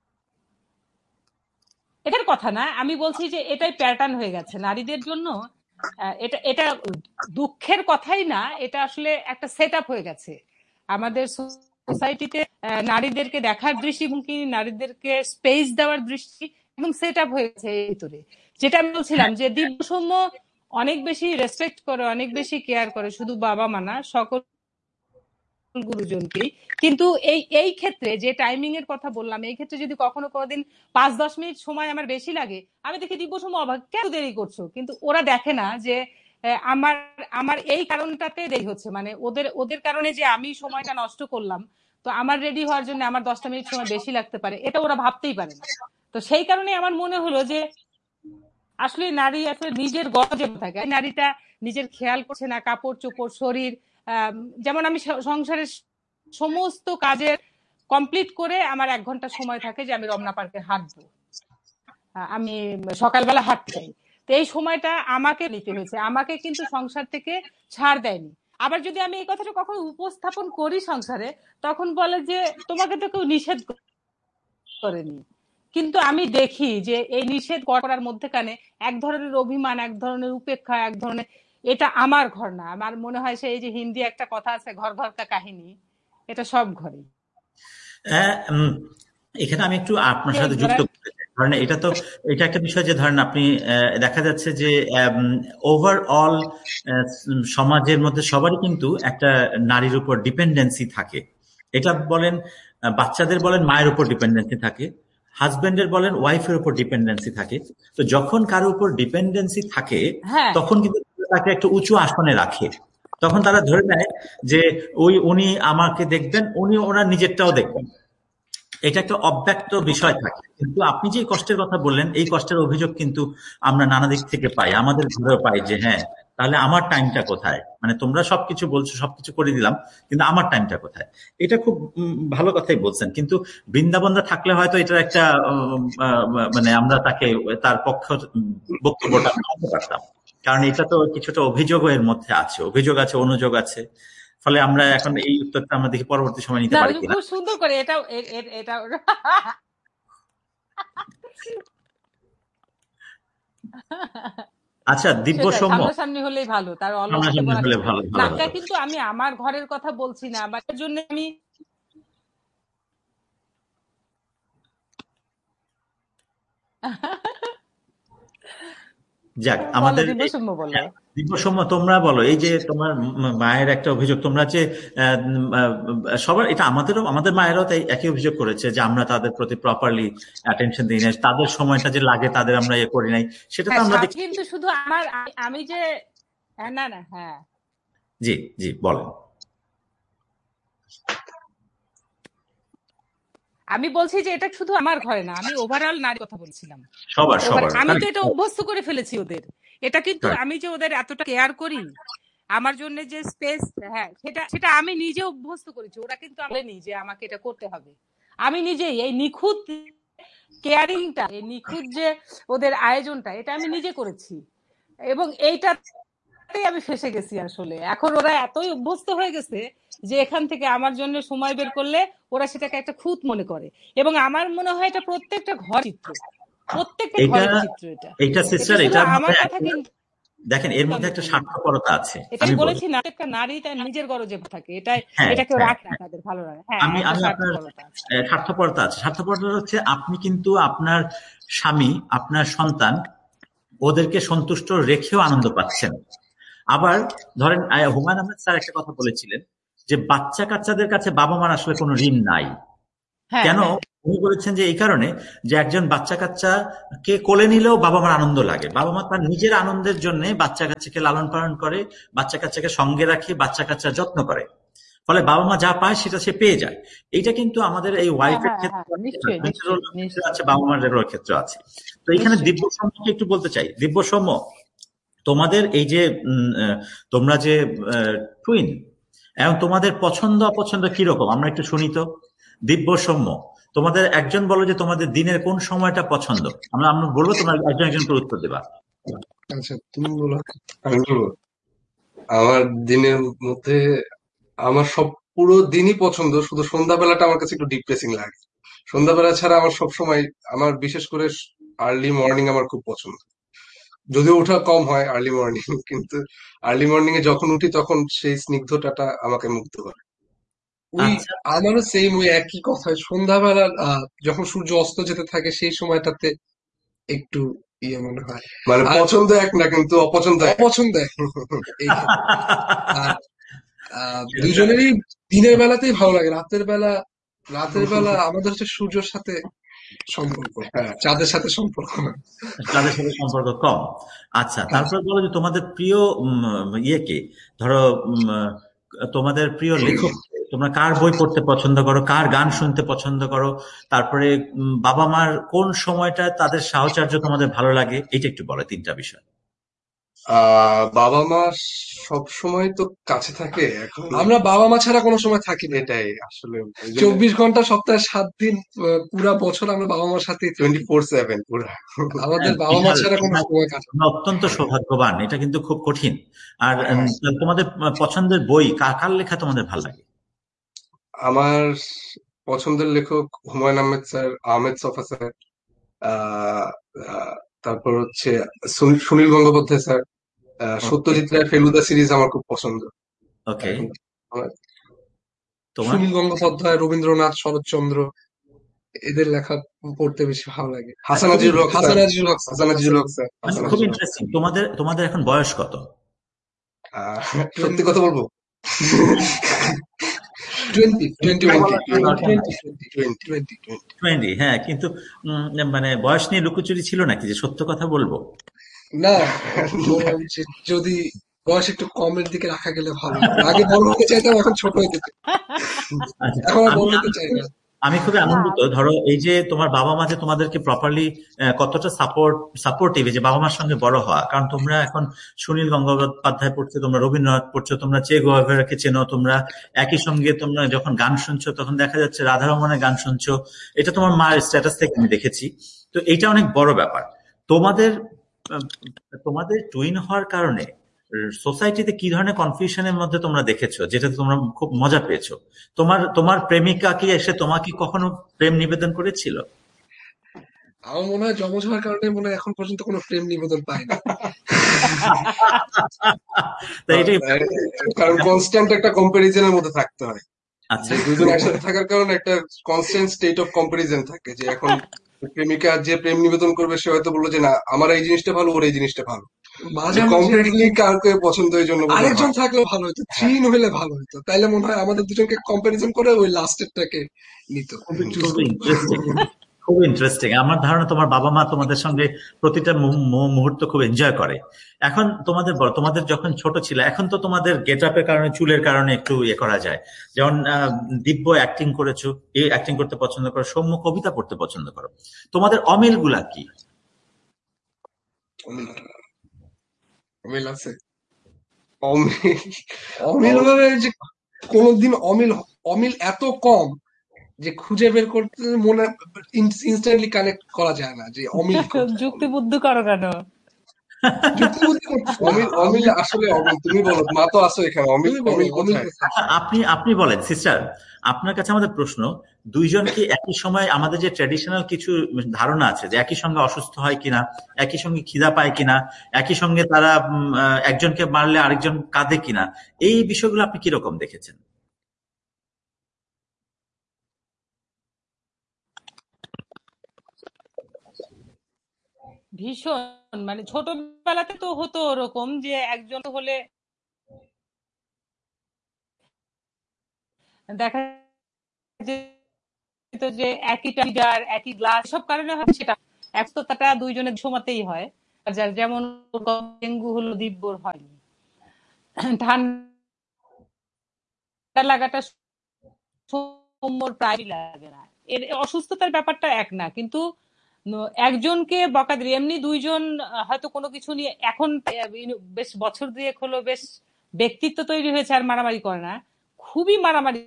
S2: এটার কথা না, আমি বলছি যে এটাই প্যাটার্ন হয়ে গেছে নারীদের জন্য। আহ, এটা এটা দুঃখের কথাই না, এটা আসলে একটা সেট আপ হয়ে গেছে আমাদের সোসাইটিতে। নারীদেরকে দেখার দৃষ্টিভঙ্গি, নারীদেরকে স্পেস দেওয়ার দৃষ্টি একদম সেট আপ হয়ে গেছে এর ভিতরে। যেটা আমি বলছিলাম যে দিব্যসৌম্য অনেক বেশি রেসপেক্ট করে, অনেক বেশি কেয়ার করে, শুধু বাবা মা না সকল গুরুজনকেই। কিন্তু এই এই ক্ষেত্রে যে টাইমিং এর কথা বললাম, এই ক্ষেত্রে যদি কখনো কোনোদিন পাঁচ দশ মিনিট সময় আমার বেশি লাগে, আমি দেখি দিব্য সময় অবাক, কেন দেরি করছো, কিন্তু ওরা দেখে না যে আহ, আমার আমার এই কারণটাতে দেরি হচ্ছে, মানে ওদের ওদের কারণে যে আমি সময়টা নষ্ট করলাম, তো আমার রেডি হওয়ার জন্য আমার দশটা মিনিট সময় বেশি লাগতে পারে, এটা ওরা ভাবতেই পারে না। তো সেই কারণে আমার মনে হলো যে আসলে নারী আসলে নিজের গরজে থাকে, নারীটা নিজের খেয়াল করছে না, কাপড় চোপড় শরীর। আহ, যেমন আমি স- সংসারের সমস্ত কাজের কমপ্লিট করে আমার এক ঘন্টা সময় থাকে যে আমি রমনা পার্কে হাঁটবো, আহ, আমি সকালবেলা হাঁটতে চাই, তো এই সময়টা আমাকে নিতে হয়েছে, আমাকে কিন্তু সংসার থেকে ছাড় দেয়নি। আবার যদি আমি এই কথাটা কখনো উপস্থাপন করি সংসারে, তখন বলে যে তোমাকে তো কেউ নিষেধ করেনি। কিন্তু আমি দেখি যে এই নিষেধ করার মধ্যেখানে এক ধরনের অভিমান, এক ধরনের উপেক্ষা, এক ধরনের এটা আমার ঘর না। আমার মনে হয় সেই যে হিন্দি একটা কথা আছে, ঘর ঘর কা কাহিনী, এটা সব ঘরে।
S1: আহ, উম, এখানে আমি একটু আপনার
S2: যে
S1: সাথে যুক্ত
S2: ধরেন
S1: করতে চাই। ধরেন এটা তো এটা একটা বিষয় যে ধরেন আপনি আহ, দেখা যাচ্ছে যে ওভারঅল সমাজের মধ্যে সবারই কিন্তু একটা নারীর উপর ডিপেন্ডেন্সি থাকে। এটা বলেন আহ, বাচ্চাদের বলেন মায়ের উপর ডিপেন্ডেন্সি থাকে, হাজবেন্ডের বলেন ওয়াইফের উপর ডিপেন্ডেন্সি থাকে। তো যখন কারো উপর ডিপেন্ডেন্সি থাকে
S2: হ্যাঁ
S1: তখন কিন্তু তাকে একটা উঁচু আসনে রাখে। তখন তারা ধরে নেয় যে ওই উনি আমাকে দেখবেন, উনি ওনার নিজেরটাও দেখবেন। এটা একটা অব্যক্ত বিষয় থাকে। কিন্তু আপনি যে কষ্টের কথা বললেন, এই কষ্টের অভিযোগ কিন্তু আমরা নানা দিক থেকে পাই, আমাদের ঘরেও পাই যে হ্যাঁ তাহলে আমার টাইমটা কোথায়, মানে তোমরা সবকিছু বলছো, সবকিছু করে দিলাম, কিন্তু আমার টাইমটা কোথায়। এটা খুব উম, ভালো কথাই বলছেন। কিন্তু বৃন্দাবনরা থাকলে হয়তো এটার একটা উম, আহ, মানে আমরা তাকে তার পক্ষ বক্তব্যটা মানতে পারতাম। কারণ এটা তো কিছুটা অভিযোগও এর মধ্যে আছে, অভিযোগ আছে, অনুযোগ আছে। ফলে আমরা এখন এই উত্তরটা আমরা দেখি পরবর্তী সময় নিতে
S2: না,
S1: পারি
S2: তুমি
S1: কিনা।
S2: খুব সুন্দর করে এটা এ- এ- এটা
S1: আচ্ছা, দিব্য
S2: সেটাই,
S1: সৌম্য,
S2: সামনাসামনি হলেই ভালো, তার অলক্ষিতে
S1: সামনাসামনি
S2: বলার
S1: হলে
S2: কিছু নেই।
S1: ভালো
S2: না,
S1: ভালো
S2: এটা
S1: হতো।
S2: কিন্তু আমি আমার ঘরের কথা বলছি না, বা এর জন্য আমি
S1: যাক,
S2: বলো
S1: আমাদের
S2: দিব্য
S1: এই
S2: সৌম্য, বলো।
S1: হ্যাঁ, দিব্য সৌম্য তোমরা বলো, এই যে তোমার ম- মায়ের একটা অভিযোগ, তোমরা যে আহ, উম, আহ, সবার, এটা আমাদেরও, আমাদের মায়েরাও তাই একই অভিযোগ করেছে যে আমরা তাদের প্রতি প্রপারলি অ্যাটেনশন দিই না, তাদের সময়টা যে লাগে তাদের আমরা ইয়ে করি নাই, সেটা তো
S2: হ্যাঁ,
S1: আমরা
S2: সাথে
S1: দেখি।
S2: কিন্তু শুধু আমার আমি আমি যে হ্যাঁ, না না, হ্যাঁ,
S1: জি জি, বলেন।
S2: আমি বলছি যে এটা শুধু আমার ঘরে না, আমি ওভারঅল নারী কথা বলছিলাম।
S1: সবার
S2: ওভার
S1: সবার
S2: আমি তো
S1: কারেক্ট
S2: এটা অভ্যস্ত করে ফেলেছি ওদের। এটা কিন্তু
S1: কারেক্ট।
S2: আমি যে ওদের এতটা কেয়ার করি, আমার জন্য যে স্পেস, হ্যাঁ, সেটা সেটা আমি নিজে অভ্যস্ত করেছি। ওরা কিন্তু বলেনি যে আমাকে এটা করতে হবে। আমি নিজেই এই নিখুঁত কেয়ারিংটা, এই নিখুঁত যে ওদের আয়োজনটা, এটা আমি নিজে করেছি। এবং এইটাতেই আমি ফেসে গেছি আসলে। এখন ওরা এতই অভ্যস্ত হয়ে গেছে যে এখান থেকে আমার জন্য সময় বের করলে ওরা সেটাকে একটা খুঁত মনে করে। এবং আমার মনে হয় এটা প্রত্যেকটা ঘর চিত্র, প্রত্যেকটা
S1: এটা
S2: ঘরের চিত্র। এটা
S1: এইটা
S2: এটা
S1: সিস্টার,
S2: শুধু
S1: এটার মধ্যে
S2: আমার কথা
S1: একটা-
S2: কিন্তু
S1: দেখেন এর মধ্যে
S2: আমি
S1: একটা
S2: বলিনি।
S1: স্বার্থপরতা আছে,
S2: এটা
S1: আমি
S2: আমি
S1: বলি।
S2: বলেছি না, একটা নারী তার নিজের গরজে থাকে, এটাই
S1: হ্যাঁ
S2: এটা কেউ
S1: হ্যাঁ
S2: রাখে না,
S1: হ্যাঁ।
S2: তাদের ভালো লাগে। হ্যাঁ,
S1: আমি
S2: একটা
S1: আমি আপনার
S2: স্বার্থপরতা আছে।
S1: আহ, স্বার্থপরতা আছে। স্বার্থপরতা হচ্ছে আপনি কিন্তু আপনার স্বামী, আপনার সন্তান, ওদেরকে সন্তুষ্ট রেখেও আনন্দ পাচ্ছেন। আবার ধরেন আহ, হুমায়ুন আহমেদ স্যার একটা কথা বলেছিলেন যে বাচ্চা কাচ্চাদের কাছে বাবা মার আসলে কোনো ঋণ নাই।
S2: হ্যাঁ
S1: কেন?
S2: হ্যাঁ,
S1: উনি বলেছেন যে এই কারণে যে একজন বাচ্চা কাচ্চা কে কোলে নিলেও বাবা মার আনন্দ লাগে। বাবা মা তার নিজের আনন্দের জন্য বাচ্চা কাচ্চাকে লালন পালন করে, বাচ্চা কাচ্চাকে সঙ্গে রাখে, বাচ্চা কাচ্চা যত্ন করে। ফলে বাবা মা যা পায় সেটা সে পেয়ে যায়। এইটা কিন্তু আমাদের এই
S2: হ্যাঁ
S1: ওয়াইফের
S2: হ্যাঁ হ্যাঁ,
S1: ক্ষেত্রে আছে,
S2: নিশ্চয়ই
S1: হাজবেন্ডের
S2: নিশ্চয়ই
S1: ক্ষেত্রে
S2: নিশ্চয়ই
S1: আছে, বাবা মার ক্ষেত্রে আছে। তো এখানে
S2: নিশ্চয়ই।
S1: দিব্য সৌম্যকে একটু বলতে চাই, দিব্য সৌম্য, তোমাদের এই যে উম, আহ, তোমরা যে টুইন, এবং তোমাদের পছন্দ অপছন্দ কিরকম আমরা একটু শুনি তো। দিব্য সৌম্য, তোমাদের একজন বলো যে তোমাদের দিনের কোন সময়টা পছন্দ, আমরা আমরা বলবো, তোমরা একজন একজন করে উত্তর দেবা।
S3: আচ্ছা, তুমি বলো।
S4: আমি বলবো, আমার দিনের মধ্যে আমার সব পুরো দিনই পছন্দ, শুধু সন্ধ্যাবেলাটা আমার কাছে একটু ডিপ্রেসিং লাগে। সন্ধ্যাবেলা ছাড়া আমার সব সময়, আমার বিশেষ করে আর্লি মর্নিং আমার খুব পছন্দ। যদিও ওঠা কম হয় আর্লি মর্নিং, কিন্তু আর্লি মর্নিং এ যখন উঠি তখন সেই স্নিগ্ধতাটা আমাকে মুগ্ধ করে।
S3: ওই
S1: আচ্ছা,
S3: আমারও সেম, ওই একই কথা। সন্ধ্যাবেলা আহ, যখন সূর্য অস্ত যেতে থাকে সেই সময়টাতে একটু ইয়ে মনে হয়।
S4: মানে
S3: আর
S4: পছন্দ এক না, কিন্তু অপছন্দ এক।
S3: অপছন্দ এক এই ক্ষেত্রে। আর আহ, দুজনেরই দিনের বেলাতেই ভালো লাগে। রাতের বেলা, রাতের বেলা আমাদের হচ্ছে সূর্যের সাথে সম্পর্ক,
S4: হ্যাঁ,
S3: চাঁদের সাথে সম্পর্ক না।
S1: তাদের সাথে সম্পর্ক কম। আচ্ছা,
S3: হ্যাঁ।
S1: তারপর বলো যে তোমাদের প্রিয় উম, ইয়ে কে, ধরো উম, আহ, তোমাদের প্রিয় লেখক কে? তোমরা কার বই পড়তে পছন্দ করো, কার গান শুনতে পছন্দ করো, তারপরে উম, বাবা মার কোন সময়টা তাদের সাহচর্য তোমাদের ভালো লাগে, এটা একটু বলো, তিনটা বিষয়।
S3: আহ,
S4: আহ বাবা মা সব সময় তো কাছে থাকে এখন।
S3: আমরা বাবা মা ছাড়া কোনো সময় থাকি না।
S4: এটাই আসলে, ওই জন্য
S3: চব্বিশ ঘন্টা সপ্তাহে সাত দিন, আহ, পুরা বছর আমরা বাবা মার সাথেই থাকি।
S4: টোয়েন্টি ফোর সেভেন পুরা।
S1: হ্যাঁ,
S3: আমাদের বাবা মা
S1: বিশাল
S3: ছাড়া কোনো
S1: তোমরা
S3: সময় কাটে না।
S1: তোমরা অত্যন্ত সৌভাগ্যবান, এটা কিন্তু খুব কঠিন। আর উম,
S3: হ্যাঁ,
S1: তোমাদের পছন্দের বই কার কার লেখা তোমাদের ভালো লাগে?
S4: আমার পছন্দের লেখক হুমায়ুন আহমেদ স্যার, আহমেদ ছফা স্যার, আহ, আহ, তারপর হচ্ছে সুনীল সুনীল গঙ্গোপাধ্যায় স্যার, আহ, সত্যজিৎ রায়ের ফেলুদা সিরিজ আমার খুব পছন্দ।
S1: ওকে,
S4: এখন আমার
S1: তোমার?
S3: সুনীল গঙ্গোপাধ্যায়, রবীন্দ্রনাথ, শরৎচন্দ্র, এদের লেখা পড়তে বেশি ভালো লাগে।
S4: হাসান
S1: খুবই
S4: আজিজুল হক স্যার,
S3: হাসান আজিজুল হক স্যার,
S4: হাসান আজিজুল হক স্যার,
S1: মানে
S4: হাসান
S1: খুব
S4: আজিজুল হক।
S1: ইন্টারেস্টিং। তোমাদের তোমাদের এখন বয়স কত?
S4: আহ, সত্যি কথা বলবো,
S3: twenty twenty one
S4: twenty twenty
S3: twenty
S4: twenty
S3: twenty
S4: twenty.
S1: Twenty, হ্যাঁ, কিন্তু উম, মানে বয়স নিয়ে লুকোচুরি ছিল নাকি যে সত্য কথা বলবো?
S3: না, বললাম যে যদি বয়স একটু কমের দিকে রাখা গেলে ভালো হতো। আগে বড় হতে চাইতাম, এখন ছোট হতে চাই,
S1: আচ্ছা,
S3: এখন আর
S1: আমি
S3: বড় হতে
S1: আমি
S3: চাই না।
S1: আমি খুবই
S2: না
S1: আনন্দিত। ধরো এই যে তোমার বাবা মা যে তোমাদেরকে প্রপারলি কতটা সাপোর্ট সাপোর্টিভ, যে বাবা মার সঙ্গে বড় হওয়া, কারণ তোমরা এখন সুনীল গঙ্গোপাধ্যায় পড়ছো, তোমরা রবীন্দ্রনাথ পড়ছো, তোমরা চে গুয়েভারাকে চেনো, তোমরা একই সঙ্গে তোমরা যখন গান শুনছো তখন দেখা যাচ্ছে রাধারমণের গান শুনছো। এটা তোমার মায়ের স্ট্যাটাস থেকে আমি দেখেছি। তো এটা অনেক বড় ব্যাপার। তোমাদের আহ, তোমাদের টুইন হওয়ার কারণে সোসাইটিতে কি ধরনের কনফিউশনের মধ্যে তোমরা দেখেছো, যেটাতে তোমরা খুব মজা পেয়েছো? তোমার তোমার প্রেমিকা কি এসে তোমাকে কখনো প্রেম নিবেদন করেছিল?
S3: আমার মনে হয় জমজ হওয়ার কারণে মনে হয় এখন পর্যন্ত কোনো প্রেম নিবেদন পাই না।
S1: তাই এটাই।
S4: কারণ কনস্ট্যান্ট একটা কম্পারিজনের মধ্যে থাকতে হয়,
S1: আচ্ছা,
S4: যে দুজন একসাথে থাকার কারণে একটা কনস্ট্যান্ট স্টেট অফ কম্পারিজন থাকে, যে এখন প্রেমিকা যে প্রেম নিবেদন করবে সে হয়তো বললো যে না আমার এই জিনিসটা ভালো, ওর এই জিনিসটা ভালো,
S3: মাঝে
S4: যে
S3: মাঝে
S4: কমপ্লিটলি কাউকে পছন্দ এই জন্য বোধহয়
S3: আরেকজন
S4: হয়।
S3: থাকলেও ভালো হতো, থ্রি
S4: হ্যাঁ,
S3: হলে ভালো হতো, তাইলে মনে হয় আমাদের দুজনকে কম্পারিজন করে ওই লাস্টেরটাকে নিত,
S1: খুবই
S3: চুজ
S1: খুবই
S3: করতো।
S1: ইন্টারেস্টিং, খুব ইন্টারেস্টিং। আমার ধারণা তোমার বাবা মা তোমাদের সঙ্গে প্রতিটা মু- মু- মুহূর্ত খুব এনজয় করে। এখন তোমাদের বলো, তোমাদের যখন ছোট ছিল, এখন তো তোমাদের গেট আপের কারণে, চুলের কারণে একটু ইয়ে করা যায়। যেমন আহ, দিব্য অ্যাক্টিং করেছো, এই অ্যাক্টিং করতে পছন্দ করো, সৌম্য কবিতা পড়তে পছন্দ করো। তোমাদের অমিল গুলা কি?
S3: অমিল অমিল আছে,
S4: অমিল
S3: অমিল
S4: অমিল
S3: ভাবে যে কোনোদিন অমিল অমিল এত কম যে খুঁজে বের করতে মনে ইনস্ট্যান্টলি কানেক্ট করা যায় না যে অমিল কোথায়।
S2: যুক্তি
S3: অমিল
S2: বুদ্ধি করো কেন?
S3: যুক্তিবুদ্ধি করতেছি না,
S4: অমিল
S3: আমি
S4: অমিল আসলে অমিল, তুমি বলো, মা তো আছো এখানে, অমিল
S3: তুমি বলো
S4: অমিল
S3: অমিল
S4: কোথায়?
S3: কোথায়।
S1: আচ্ছা, আপনি আপনি বলেন সিস্টার, আপনার কাছে আমাদের প্রশ্ন, দুইজন কি একই সময়, আমাদের যে ট্র্যাডিশনাল কিছু ধারণা আছে যে একই সঙ্গে অসুস্থ হয় কিনা, একই সঙ্গে খিদা পায় কিনা, একই সঙ্গে তারা উম, আহ, একজনকে মারলে আরেকজন কাঁদে কিনা, এই বিষয়গুলো আপনি কিরকম দেখেছেন?
S2: ভীষণ, মানে ছোটবেলাতে তো হতো ওরকম যে একজন হলে দেখা যেত যে একই টাইগার একই গ্লাস, সব কারণে হয় সেটা একশোটা দুইজনের সমাতেই হয়। আর যার যেমন ডেঙ্গু হলো, দিব্যর হয়নি। ঠান্ডা লাগাটা সৌম্যর প্রায় লাগে না। এর অসুস্থতার ব্যাপারটা এক না, কিন্তু ন- একজনকে বকা দিলে এমনি দুইজন আহ, হয়তো কোনো কিছু নিয়ে এখন আহ, বেশ বছর দুয়েক হলো বেশ ব্যক্তিত্ব তৈরি হয়েছে, আর মারামারি করে না। খুবই মারামারি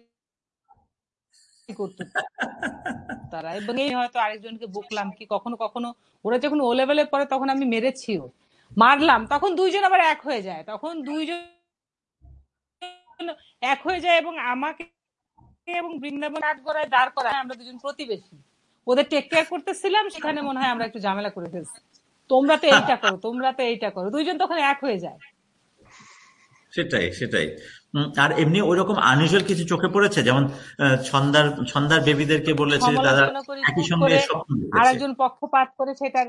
S2: করতো তারা, এবং এই হয়তো আরেকজনকে বকলাম কি কখনো কখনো, ওরা যখন ও লেভেলে পড়ে তখন আমি মেরেছিও, মারলাম, তখন দুইজন আবার এক হয়ে যায়, তখন দুইজন এক হয়ে যায় এবং আমাকে এবং বৃন্দাবন আট গড়ায় দাঁড় করায়। আমরা দুজন প্রতিবেশী, ওদের টেক কেয়ার করতেছিলাম, সেখানে মনে হয় আমরা একটু ঝামেলা করে ফেলছি, তোমরা তো এইটা করো, তোমরা তো এইটা করো, দুইজন তখন এক হয়ে যায়।
S1: সেটাই সেটাই উম, আর এমনি ওইরকম আনইউজুয়াল কিছু চোখে পড়েছে, যেমন আহ, ছন্দার ছন্দার বেবিদেরকে বলেছে যে তারা
S2: সমালোচনা করি
S1: একই
S2: খুব
S1: সঙ্গে
S2: করে,
S1: স্বপ্ন
S2: আর
S1: দেখেছে।
S2: একজন পক্ষপাত করে সেটার।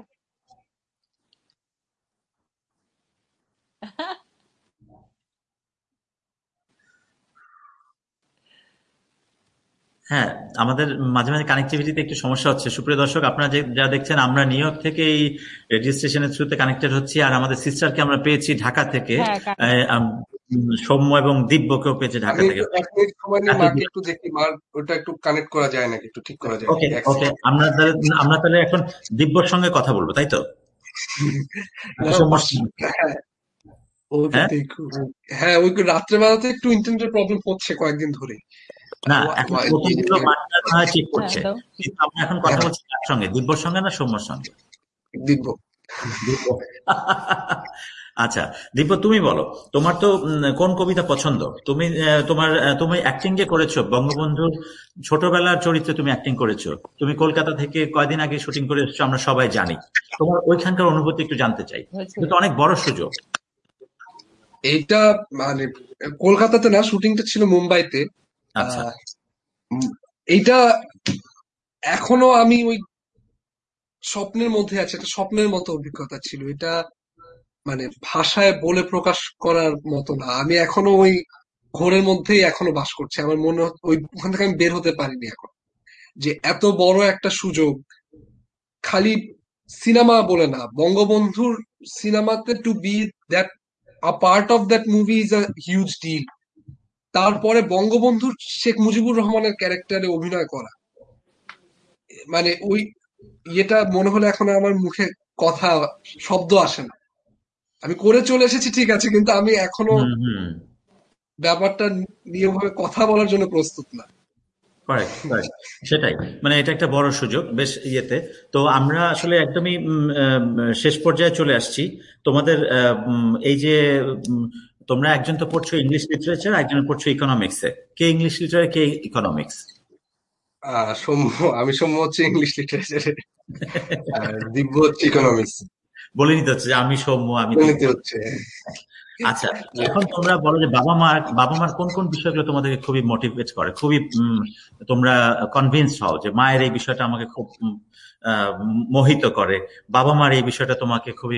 S1: হ্যাঁ, আমাদের মাঝে মাঝে কানেক্টিভিটিতে একটু সমস্যা হচ্ছে। সুপ্রিয় দর্শক, আপনারা যে যা দেখছেন, আমরা নিউ ইয়র্ক থেকে এই রেডিও স্টেশনের থ্রুতে কানেক্টেড হচ্ছি, আর আমাদের সিস্টারকে আমরা পেয়েছি ঢাকা থেকে,
S2: হ্যাঁ,
S1: আহ, আম, সৌম্য এবং দিব্যকেও পেয়েছি ঢাকা
S4: আমি
S1: থেকে।
S4: একটু এক মিনিট সময় নিয়ে মাকে একটু দেখি, মার ওটা একটু কানেক্ট করা যায় নাকি, একটু ঠিক করা যায়
S1: ওকে
S4: নাকি, এক
S1: ওকে,
S4: সেকেন্ড।
S1: আমরা তাহলে আমরা তাহলে এখন দিব্যর সঙ্গে কথা বলবো, তাই তো?
S3: না,
S1: আচ্ছা, সৌম্যর
S3: বাস-
S1: সঙ্গে।
S3: হ্যাঁ, ওকে
S1: হ্যাঁ,
S3: দেখো। হ্যাঁ, ওই রাত্রে বেলাতে একটু ইন্টারনেটের প্রবলেম হচ্ছে কয়েকদিন ধরে।
S1: না, এখন প্রথম দিকে মাত্রা না হয় ঠিক
S2: হ্যাঁ
S1: করছে,
S2: দাও।
S1: কিন্তু আমরা এখন কথা বলছি কার সঙ্গে, দিব্যর সঙ্গে না সৌম্যর সঙ্গে?
S3: দিব্য।
S1: দিব্য। আচ্ছা, দিব্য, তুমি বলো, তোমার তো উম, কোন কবিতা পছন্দ? তুমি আহ, তোমার আহ, তুমি অ্যাক্টিং যে করেছো বঙ্গবন্ধুর ছোটবেলার চরিত্রে, তুমি অ্যাক্টিং করেছো, তুমি কলকাতা থেকে কয়দিন আগে শুটিং করে এসেছো, আমরা সবাই জানি। তোমার ওইখানকার অনুভূতি একটু জানতে চাই,
S2: হয়েছে।
S1: এটা তো অনেক বড় সুযোগ।
S3: এইটা মানে কলকাতাতে না, শুটিংটা ছিল মুম্বাইতে।
S1: আচ্ছা।
S3: আহ, উম, এইটা এখনো আমি ওই স্বপ্নের মধ্যে আছে, একটা স্বপ্নের মতো অভিজ্ঞতা ছিল এটা। মানে ভাষায় বলে প্রকাশ করার মতো না। আমি এখনো ওই ঘোরের মধ্যেই এখনো বাস করছি। আমার মনে হচ্ছে ওই ওখান থেকে আমি বের হতে পারিনি এখন। যে এত বড় একটা সুযোগ, খালি সিনেমা বলে না, বঙ্গবন্ধুর সিনেমাতে two B that a part of that movie is a huge deal. তারপরে বঙ্গবন্ধুর শেখ মুজিবুর রহমানের ক্যারেক্টারে অভিনয় করা, মানে ওই ইয়েটা মনে হলে এখন আমার মুখে কথা, শব্দ আসে না। আমি করে চলে এসেছি ঠিক আছে, কিন্তু আমি এখনো
S1: হুম হুম
S3: ব্যাপারটা নিয়ে ওভাবে কথা বলার জন্য প্রস্তুত না।
S1: কারেক্ট কারেক্ট সেটাই। মানে এটা একটা বড় সুযোগ বেশ ইয়েতে। তো আমরা আসলে একদমই উম, আহ, শেষ পর্যায়ে চলে আসছি। তোমাদের আহ, উম, এই যে উম, তোমরা একজন তো পড়ছো ইংলিশ লিটারেচার, একজন পড়ছো ইকোনমিক্সে। কে ইংলিশ লিটারেচার, কে ইকোনমিক্স?
S4: আহ সৌম্য, আমি সৌম্য হচ্ছে ইংলিশ লিটারেচারে, আর দিব্য হচ্ছে ইকোনমিক্স।
S1: বলে নিতে হচ্ছে যে আমি সৌম্য, আমি দিব্য।
S4: নিতে হচ্ছে।
S1: আচ্ছা, এখন তোমরা বলো যে বাবা মার বাবা মার কোন কোন বিষয়গুলো তোমাদেরকে খুবই মোটিভেট করে, খুবই উম, তোমরা কনভিন্স হও যে মায়ের এই বিষয়টা আমাকে খুব উম, আহ, মোহিত করে, বাবা মার এই বিষয়টা তোমাকে খুবই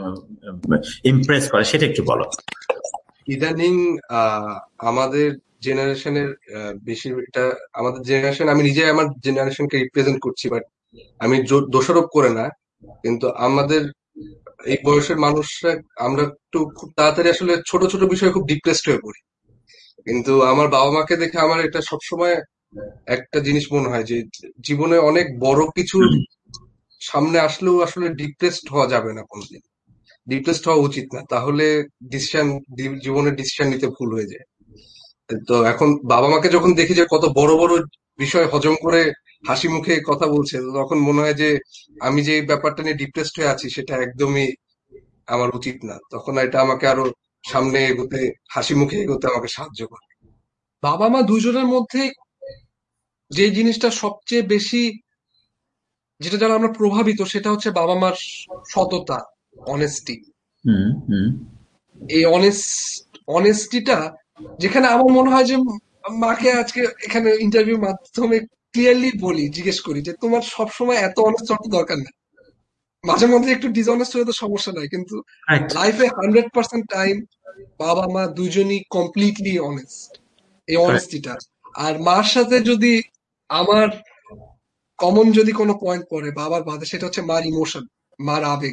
S1: ইমপ্রেস করে, সেটা একটু বলো।
S4: ইদানিং আহ আমাদের জেনারেশনের বেশিরভাগটা, আমাদের জেনারেশন, আমি নিজে আমার জেনারেশনকে রিপ্রেজেন্ট করছি, বাট আমি জো- দোষারোপ করে না, কিন্তু আমাদের এই বয়সের মানুষরা আমরা একটু খুব তাড়াতাড়ি আসলে ছোট ছোট বিষয়ে খুব ডিপ্রেসড হয়ে পড়ি। কিন্তু আমার বাবা মাকে দেখে আমার এটা সবসময় একটা জিনিস মনে হয় যে জীবনে অনেক বড় কিছু সামনে আসলেও আসলে ডিপ্রেসড হওয়া যাবে না কোনোদিন, ডিপ্রেসড হওয়া উচিত না, তাহলে ডিসিশন, জীবনের ডিসিশন নিতে ভুল হয়ে যায়। তো এখন বাবা মাকে যখন দেখি যে কত বড় বড় বিষয় হজম করে হাসি মুখে কথা বলছে, তো তখন মনে হয় যে আমি যে ব্যাপারটা নিয়ে ডিপ্রেসড হয়ে আছি সেটা একদমই আমার উচিত না। তখন এটা আমাকে আরো সামনে এগোতে, হাসি মুখে এগোতে আমাকে সাহায্য করে।
S3: বাবা মা দুজনের মধ্যে যে জিনিসটা সবচেয়ে বেশি, যেটা দ্বারা আমরা প্রভাবিত, সেটা হচ্ছে বাবা মার সততা, অনেস্টি।
S1: হুম হুম
S3: এই অনেস্ট অনেস্টিটা, যেখানে আমার মনে হয় যে মাকে আজকে এখানে ইন্টারভিউর মাধ্যমে ক্লিয়ারলি বলি, জিজ্ঞেস করি যে তোমার সবসময় এত অনেস্ট হওয়ার তো দরকার নেই। মাঝে মধ্যে একটু ডিসঅনেস্ট হলে তো সমস্যা নাই, কিন্তু
S1: রাইট।
S3: লাইফে হান্ড্রেড পার্সেন্ট টাইম বাবা মা দুজনই কমপ্লিটলি অনেস্ট। এই অনেস্টিটা, আর মার সাথে যদি আমার কমন যদি কোনো পয়েন্ট পড়ে বাবার বাদে, সেটা হচ্ছে মার ইমোশন, মার আবেগ।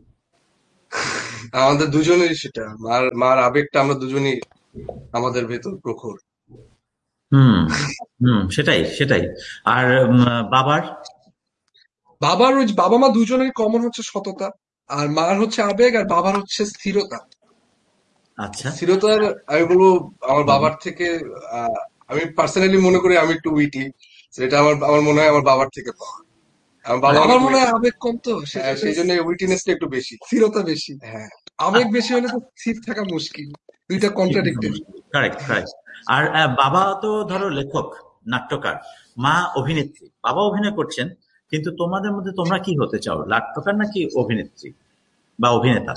S4: আমাদের দুজনেরই সেটা, মার মার আবেগটা আমরা দুজনই আমাদের ভেতর প্রখর।
S1: হুম হুম সেটাই সেটাই। আর উম, বাবার?
S3: বাবার ওই বাবা মা দুজনেরই কমন হচ্ছে সততা, আর মার হচ্ছে আবেগ, আর বাবার হচ্ছে স্থিরতা।
S1: আচ্ছা।
S4: স্থিরতার, আমি বলবো আমার বাবার থেকে, আহ, আমি পার্সোনালি মনে করি আমি একটু উইটি, সেটা আমার আমার মনে হয় আমার বাবার থেকে পাওয়া। আমার বাবা
S3: আমার
S4: অনেক
S3: মনে হয়
S4: উইটি,
S3: আবেগ কম, তো সেজন্য
S4: সেই জন্য উইটিনেসটা একটু বেশি।
S3: স্থিরতা বেশি।
S4: হ্যাঁ।
S3: আবেগ বেশি হলে তো স্থির থাকা মুশকিল। দুইটা কন্ট্রাডিক্টরি।
S1: Correct correct. আর আহ, বাবা তো ধরো লেখক, নাট্যকার, মা অভিনেত্রী। বাবা অভিনয় করছেন, কিন্তু তোমাদের মধ্যে তোমরা কি হতে চাও, নাট্যকার নাকি অভিনেত্রী বা অভিনেতা?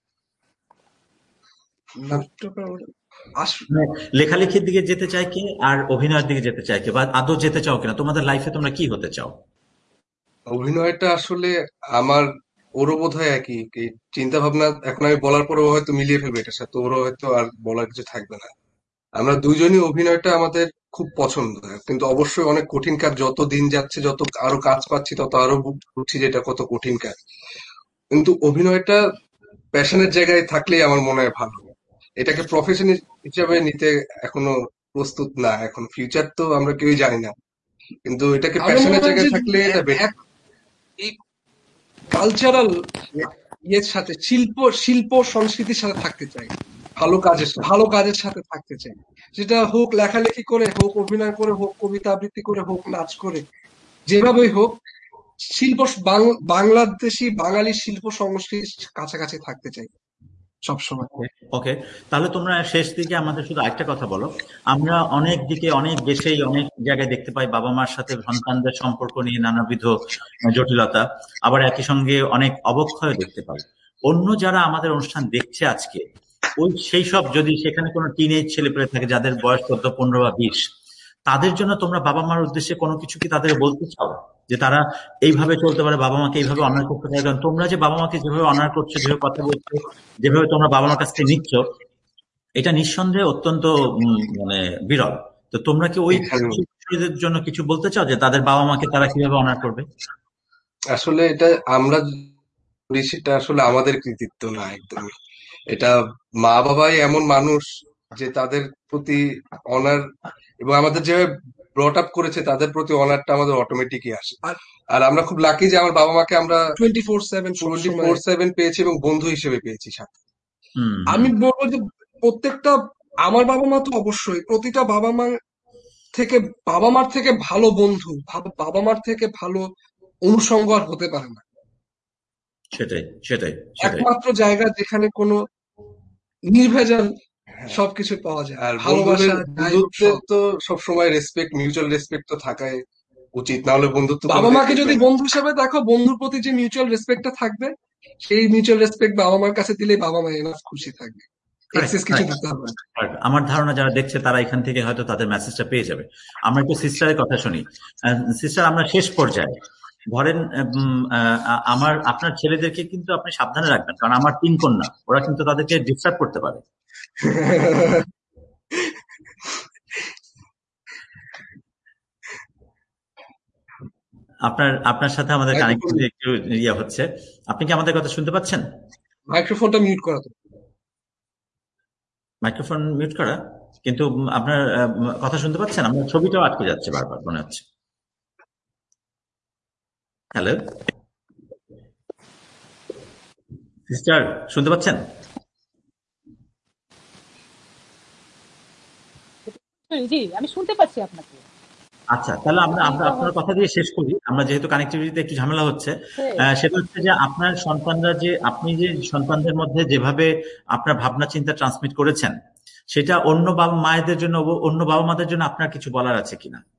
S3: নাট্যকার আস-
S1: মানে লেখালেখির দিকে যেতে চায় কে, আর অভিনয়ের দিকে যেতে চায় কে, বা আদৌ যেতে চাও কিনা? তোমাদের লাইফে তোমরা কি হতে চাও?
S4: অভিনয়টা আসলে আমার, ওরও বোধহয় একই এই চিন্তা ভাবনা। এখন আমি বলার পরে ও হয়তো মিলিয়ে ফেলবে এটার সাথে, ওরও হয়তো আর বলার কিছু থাকবে না। আমরা দুইজনই অভিনয়টা আমাদের খুব পছন্দ, কিন্তু অবশ্যই অনেক কঠিন কাজ। যত দিন যাচ্ছে, যত আরো কাজ পাচ্ছি, তত আরো বু- বুঝছি যে এটা কত কঠিন কাজ। কিন্তু অভিনয়টা প্যাশনের জায়গায় থাকলেই আমার মনে হয় ভালো। এটাকে প্রফেশন হিসাবে নিতে এখনো প্রস্তুত না। এখন ফিউচার তো আমরা কেউই জানি না, কিন্তু এটাকে
S3: আমার মনে
S4: প্যাশনের
S3: হয় যে
S4: জায়গায় থাকলে এটা
S3: এ-
S4: বেটার।
S3: এক- এই কালচারাল ইয়ের সাথে, শিল্প শিল্প সংস্কৃতির সাথে থাকতে চাই।
S4: ভালো কাজের সাথে।
S3: ভালো কাজের সাথে থাকতে চাই। সেটা হোক লেখালেখি করে, হোক অভিনয় করে, হোক কবিতা আবৃত্তি করে, হোক নাচ করে, যেভাবেই হোক শিল্প, বাং- বাংলাদেশি বাঙালি শিল্প সংস্কৃতির কাছাকাছি থাকতে চাই সবসময়।
S1: ওকে, তাহলে তোমরা শেষ দিকে আমাদের শুধু একটা কথা বলো। আমরা অনেক দিকে, অনেক দেশেই, অনেক জায়গায় দেখতে পাই বাবা মার সাথে সন্তানদের সম্পর্ক নিয়ে নানাবিধ জটিলতা, আবার একই সঙ্গে অনেক অবক্ষয় দেখতে পাই। অন্য যারা আমাদের অনুষ্ঠান দেখছে আজকে, ওই সেই সব যদি সেখানে কোনো টিনেজ ছেলে পেলে থাকে যাদের বয়স চোদ্দ পনেরো বা বিশ, তাদের জন্য তোমরা বাবা মার উদ্দেশ্যে কোনো কিছু কি তাদের বলতে চাও যে তারা এইভাবে চলতে পারে, বাবা মাকে এইভাবে অনার করতে পারে? কারণ তোমরা যে বাবা মাকে যেভাবে অনার করছো, যেভাবে কথা বলছো, যেভাবে তোমরা বাবা মার কাছ থেকে নিচ্ছ, এটা নিঃসন্দেহে অত্যন্ত মানে বিরল। তো তোমরা কি ওই শিশুদের জন্য কিছু বলতে চাও যে তাদের বাবা মাকে তারা কিভাবে অনার করবে?
S4: আসলে এটা আমরা সেটা আসলে আমাদের কৃতিত্ব না একদমই। এটা মা বাবাই এমন মানুষ যে তাদের প্রতি অনার, এবং আমাদের যেভাবে ব্রট আপ করেছে তাদের প্রতি অনারটা আমাদের অটোমেটিকই আসে। আর আমরা খুব লাকি যে আমার বাবা মাকে আমরা
S3: twenty four seven
S4: twenty four seven পেয়েছি এবং বন্ধু হিসেবে পেয়েছি সাথে।
S3: আমি বলবো যে প্রত্যেকটা, আমার বাবা মা তো অবশ্যই, প্রতিটা বাবা মা থেকে, বাবা মার থেকে ভালো বন্ধু, বাবা মার থেকে ভালো অনুষঙ্গ আর হতে পারে না।
S1: সেটাই সেটাই
S3: একমাত্র জায়গা যেখানে কোনো নির্ভেজাল সবকিছু পাওয়া যায়।
S4: আর ভালোবাসা, বন্ধুত্বের তো সবসময় রেসপেক্ট, মিউচুয়াল রেসপেক্ট তো থাকাই উচিত, না হলে বন্ধুত্ব।
S3: বাবা মাকে যদি বন্ধু হিসেবে দেখো, বন্ধুর প্রতি যে মিউচুয়াল রেসপেক্টটা থাকবে, সেই মিউচুয়াল রেসপেক্ট বাবা মার কাছে দিলে বাবা মা এনাফ খুশি থাকবে।
S1: আমার ধারণা যারা দেখছে তারা এখান থেকে হয়তো তাদের মেসেজটা পেয়ে যাবে। আমরা একটু সিস্টারের কথা শুনি। সিস্টার, আমরা শেষ পর্যায়ে ধরেন আমার আপনার ছেলেদেরকে কিন্তু আপনি সাবধানে রাখবেন, কারণ আমার তিন কন্যা, ওরা কিন্তু তাদেরকে ডিস্টার্ব করতে পারে। আপনার আপনার সাথে আমাদের কানেক্টিভিটি একটু ইয়ে হচ্ছে। আপনি কি আমাদের কথা শুনতে পাচ্ছেন?
S3: মাইক্রোফোনটা মিউট করা তো।
S1: মাইক্রোফোন মিউট করা, কিন্তু আপনার কথা শুনতে পাচ্ছেন? আমার ছবিটাও আটকে যাচ্ছে বারবার মনে হচ্ছে। হ্যালো সিস্টার, শুনতে পাচ্ছেন?
S2: জি, আমি শুনতে পাচ্ছি আপনাকে।
S1: আচ্ছা, তাহলে আমরা আমরা আপনার কথা দিয়ে শেষ করি। আমরা যেহেতু কানেক্টিভিটিতে একটু ঝামেলা হচ্ছে, সেটা হচ্ছে যে আপনার সন্তানরা যে, আপনি যে সন্তানদের মধ্যে যেভাবে আপনার ভাবনা চিন্তা ট্রান্সমিট করেছেন, সেটা অন্য বাবা মায়েদের জন্য, অন্য বাবা মাদের জন্য আপনার কিছু বলার আছে কিনা?